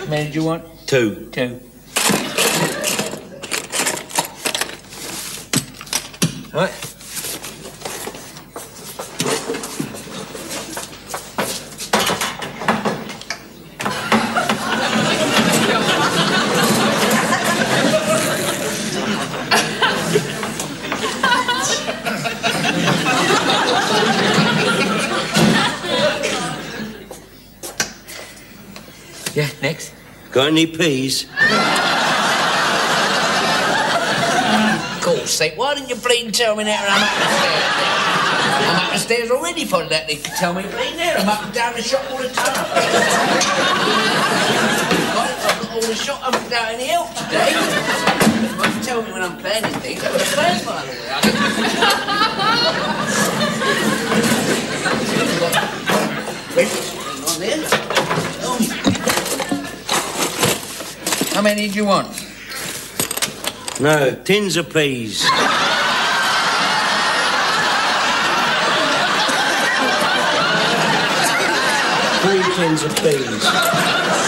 How many do you want? 2. 2. Right. Yeah, next. Got any peas? God's sake, why didn't you bleeding tell me that when I'm up the stairs? I'm up the stairs already for that. They tell me bleeding there. I'm up and down the shop all the time. I've got all the shop. I'm without any help today. You must tell me when I'm playing these things. I'm playing by the way. On there. How many do you want? No, tins of peas. 3 tins of peas.